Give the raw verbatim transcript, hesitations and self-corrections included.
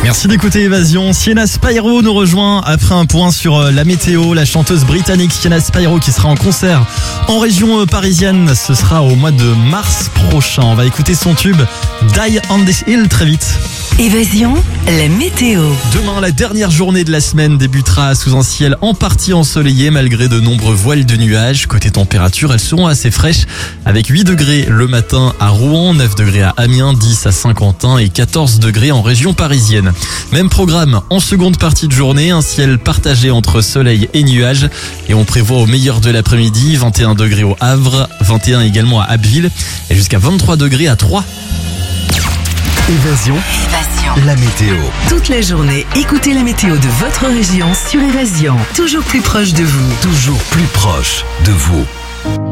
Merci d'écouter Évasion. Sienna Spyro nous rejoint après un point sur la météo. La chanteuse britannique Sienna Spyro qui sera en concert en région parisienne. Ce sera au mois de mars prochain. On va écouter son tube Die on this Hill très vite. Évasion, la météo. Demain, la dernière journée de la semaine débutera sous un ciel en partie ensoleillé malgré de nombreux voiles de nuages. Côté température, elles seront assez fraîches avec huit degrés le matin à Rouen, neuf degrés à Amiens, dix à Saint-Quentin et quatorze degrés en région parisienne. Même programme en seconde partie de journée, un ciel partagé entre soleil et nuages et on prévoit au meilleur de l'après-midi vingt et un degrés au Havre, vingt et un également à Abbeville et jusqu'à vingt-trois degrés à Troyes. Évasion, Évasion. la météo. Toute la journée, écoutez la météo de votre région sur Évasion. Toujours plus proche de vous. Toujours plus proche de vous.